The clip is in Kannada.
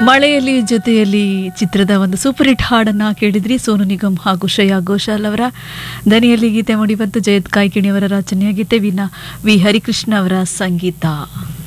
ಮಳೆಯಲ್ಲಿ ಜೊತೆಯಲ್ಲಿ ಚಿತ್ರದ ಒಂದು ಸೂಪರ್ ಹಿಟ್ ಹಾಡನ್ನ ಕೇಳಿದ್ರಿ. ಸೋನು ನಿಗಮ್ ಹಾಗೂ ಶ್ರೇಯಾ ಘೋಷಾಲ್ ಅವರ ದನಿಯಲ್ಲಿ ಗೀತೆ ಮೂಡಿ ಬಂತು. ಜಯತ್ ಕಾಯ್ಕಿಣಿ ಅವರ ರಚನೆಯ ಗೀತೆ, ವಿ ಹರಿಕೃಷ್ಣ ಅವರ ಸಂಗೀತ.